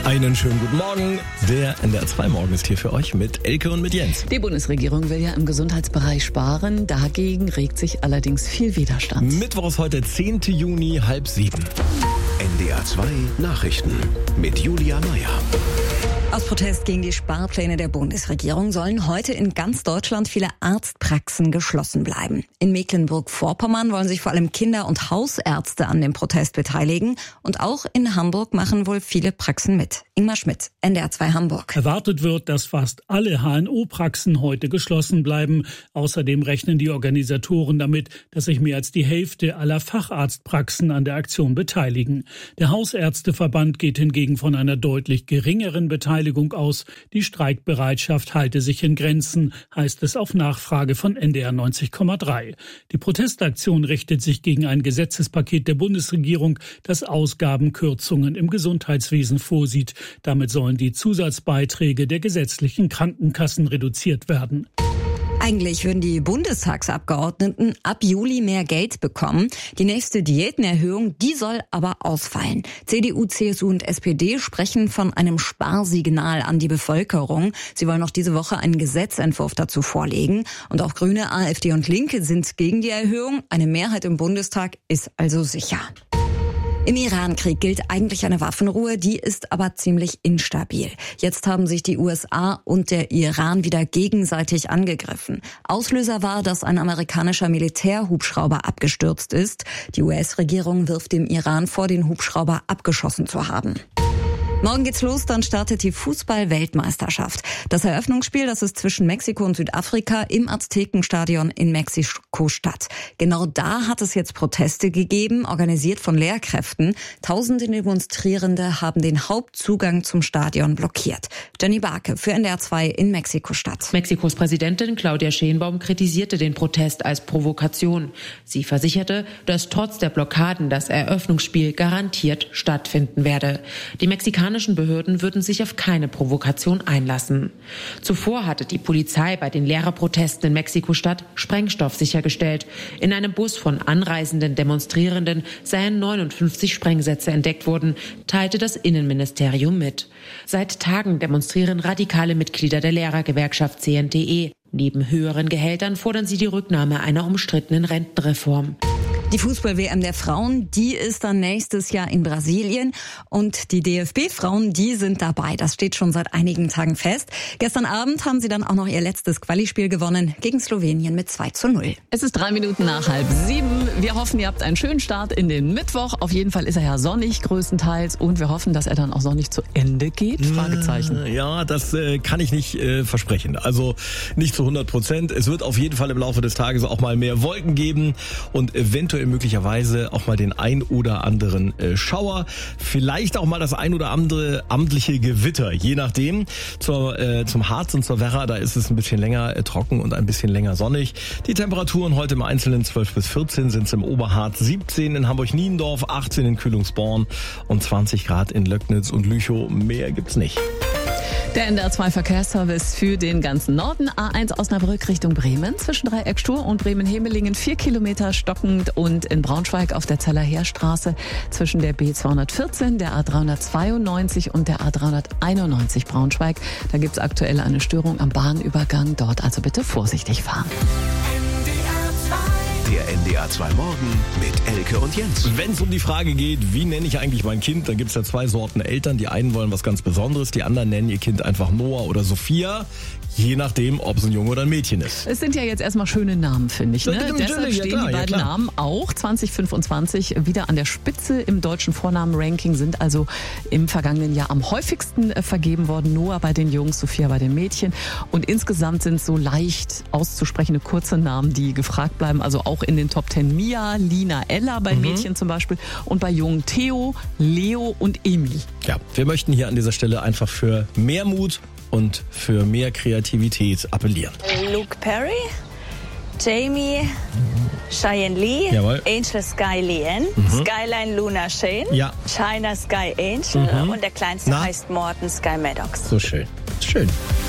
Einen schönen guten Morgen. Der NDR 2 Morgen ist hier für euch mit Elke und mit Jens. Die Bundesregierung will ja im Gesundheitsbereich sparen. Dagegen regt sich allerdings viel Widerstand. Mittwoch ist heute 10. Juni, 6:30. NDR 2 Nachrichten mit Julia Meyer. Aus Protest gegen die Sparpläne der Bundesregierung sollen heute in ganz Deutschland viele Arztpraxen geschlossen bleiben. In Mecklenburg-Vorpommern wollen sich vor allem Kinder- und Hausärzte an dem Protest beteiligen. Und auch in Hamburg machen wohl viele Praxen mit. Ingmar Schmidt, NDR 2 Hamburg. Erwartet wird, dass fast alle HNO-Praxen heute geschlossen bleiben. Außerdem rechnen die Organisatoren damit, dass sich mehr als die Hälfte aller Facharztpraxen an der Aktion beteiligen. Der Hausärzteverband geht hingegen von einer deutlich geringeren Beteiligung aus. Die Streikbereitschaft halte sich in Grenzen, heißt es auf Nachfrage von NDR 90,3. Die Protestaktion richtet sich gegen ein Gesetzespaket der Bundesregierung, das Ausgabenkürzungen im Gesundheitswesen vorsieht. Damit sollen die Zusatzbeiträge der gesetzlichen Krankenkassen reduziert werden. Eigentlich würden die Bundestagsabgeordneten ab Juli mehr Geld bekommen. Die nächste Diätenerhöhung, die soll aber ausfallen. CDU, CSU und SPD sprechen von einem Sparsignal an die Bevölkerung. Sie wollen noch diese Woche einen Gesetzentwurf dazu vorlegen. Und auch Grüne, AfD und Linke sind gegen die Erhöhung. Eine Mehrheit im Bundestag ist also sicher. Im Iran-Krieg gilt eigentlich eine Waffenruhe, die ist aber ziemlich instabil. Jetzt haben sich die USA und der Iran wieder gegenseitig angegriffen. Auslöser war, dass ein amerikanischer Militärhubschrauber abgestürzt ist. Die US-Regierung wirft dem Iran vor, den Hubschrauber abgeschossen zu haben. Morgen geht's los, dann startet die Fußball-Weltmeisterschaft. Das Eröffnungsspiel, das ist zwischen Mexiko und Südafrika im Aztekenstadion in Mexiko-Stadt. Genau da hat es jetzt Proteste gegeben, organisiert von Lehrkräften. Tausende Demonstrierende haben den Hauptzugang zum Stadion blockiert. Jenny Barke für NDR 2 in Mexiko-Stadt. Mexikos Präsidentin Claudia Sheinbaum kritisierte den Protest als Provokation. Sie versicherte, dass trotz der Blockaden das Eröffnungsspiel garantiert stattfinden werde. Die mexikanischen Behörden würden sich auf keine Provokation einlassen. Zuvor hatte die Polizei bei den Lehrerprotesten in Mexiko-Stadt Sprengstoff sichergestellt. In einem Bus von anreisenden Demonstrierenden seien 59 Sprengsätze entdeckt worden, teilte das Innenministerium mit. Seit Tagen demonstrieren radikale Mitglieder der Lehrergewerkschaft CNTE. Neben höheren Gehältern fordern sie die Rücknahme einer umstrittenen Rentenreform. Die Fußball-WM der Frauen, die ist dann nächstes Jahr in Brasilien und die DFB-Frauen, die sind dabei. Das steht schon seit einigen Tagen fest. Gestern Abend haben sie dann auch noch ihr letztes Quali-Spiel gewonnen gegen Slowenien mit 2:0. Es ist 3 Minuten nach 6:30. Wir hoffen, ihr habt einen schönen Start in den Mittwoch. Auf jeden Fall ist er ja sonnig größtenteils und wir hoffen, dass er dann auch sonnig zu Ende geht. Fragezeichen. Ja, das kann ich nicht versprechen. Also nicht zu 100%. Es wird auf jeden Fall im Laufe des Tages auch mal mehr Wolken geben und eventuell möglicherweise auch mal den ein oder anderen Schauer. Vielleicht auch mal das ein oder andere amtliche Gewitter, je nachdem. Zum Harz und zur Werra, da ist es ein bisschen länger trocken und ein bisschen länger sonnig. Die Temperaturen heute im Einzelnen 12 bis 14 sind es im Oberharz, 17 in Hamburg-Niendorf, 18 in Kühlungsborn und 20 Grad in Löcknitz und Lüchow. Mehr gibt's nicht. Der NDR 2 Verkehrsservice für den ganzen Norden. A1 Osnabrück Richtung Bremen zwischen Dreieck-Stur und Bremen-Hemelingen 4 Kilometer stockend und in Braunschweig auf der Zeller Heerstraße zwischen der B214, der A392 und der A391 Braunschweig. Da gibt's aktuell eine Störung am Bahnübergang. Dort also bitte vorsichtig fahren. Der NDR 2 Morgen mit Elke und Jens. Wenn es um die Frage geht, wie nenne ich eigentlich mein Kind, dann gibt es ja 2 Sorten Eltern. Die einen wollen was ganz Besonderes, die anderen nennen ihr Kind einfach Noah oder Sophia. Je nachdem, ob es ein Junge oder ein Mädchen ist. Es sind ja jetzt erstmal schöne Namen, finde ich. Ne? Deshalb stehen die beiden Namen auch 2025 wieder an der Spitze im deutschen Vornamen-Ranking, sind also im vergangenen Jahr am häufigsten vergeben worden. Noah bei den Jungs, Sophia bei den Mädchen. Und insgesamt sind so leicht auszusprechende kurze Namen, die gefragt bleiben. Also auch in den Top 10 Mia, Lina, Ella bei Mädchen zum Beispiel. Und bei Jungen Theo, Leo und Emil. Ja, wir möchten hier an dieser Stelle einfach für mehr Mut und für mehr Kreativität appellieren. Luke Perry, Jamie, Cheyenne Lee, Jawohl. Angel Sky Lien, Skyline Luna Shane, Ja. China Sky Angel und der kleinste heißt Morton Sky Maddox. So schön. Schön.